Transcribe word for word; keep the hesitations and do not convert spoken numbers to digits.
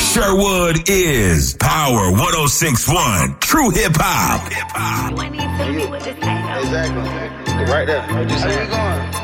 Sherwood is Power one oh six point one. True hip hop. You ain't even tell me what to say, though. Exactly. Right there. What you saying?